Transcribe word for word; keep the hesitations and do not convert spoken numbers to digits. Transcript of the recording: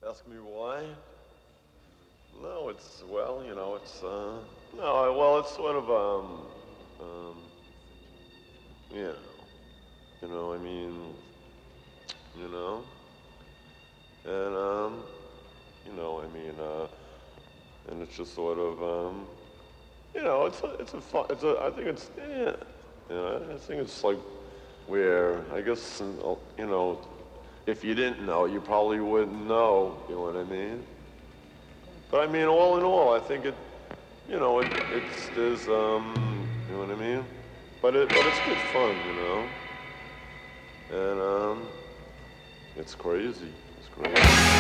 Ask me why? No, it's, well, you know, it's, uh, no, well, it's sort of, um, um, yeah, you know, I mean, you know, and, um, you know, I mean, uh, and it's just sort of, um, you know, it's a, it's a fun, it's a, I think it's, yeah, you know, I think it's like where, I guess, you know, if you didn't know, you probably wouldn't know, you know what I mean? But I mean, all in all, I think it, you know, it, it's, there's, um, you know what I mean? But it, but it's good fun, you know? And, um, it's crazy, it's crazy.